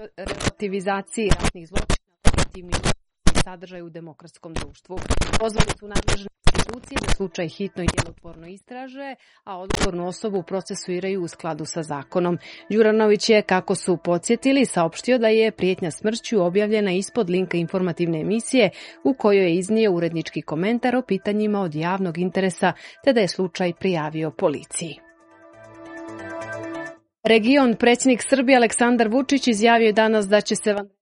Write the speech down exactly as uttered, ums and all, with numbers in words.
relativizaciji ratnih zločina legitimni sadržaj u demokratskom društvu. Pozvali su nadležne institucije da slučaj hitno i djelotvorno istraže, a odgovornu osobu procesuiraju u skladu sa zakonom. Đuranović je, kako su podsjetili, saopštio da je prijetnja smrću objavljena ispod linka informativne emisije u kojoj je iznio urednički komentar o pitanjima od javnog interesa, te da je slučaj prijavio policiji. Region, predsjednik Srbije Aleksandar Vučić izjavio je danas da će se